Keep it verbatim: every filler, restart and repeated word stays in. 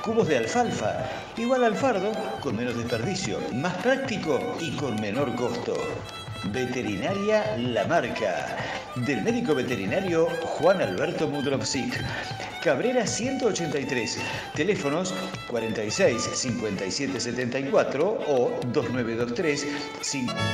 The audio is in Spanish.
Cubos de alfalfa, igual al fardo, con menos desperdicio, más práctico y con menor costo. Veterinaria La Marca, del médico veterinario Juan Alberto Mudrovsik. Cabrera ciento ochenta y tres, teléfonos cuarenta y seis, cincuenta y siete setenta y cuatro o dos nueve dos tres cinco